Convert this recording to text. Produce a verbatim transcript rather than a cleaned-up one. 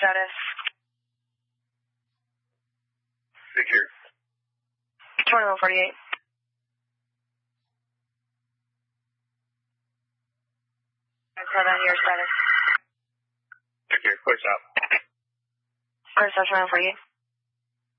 status? Secure. twenty-one forty-eight. seven, your status. Secure. Clear stop. Clear stop, twenty-one forty-eight.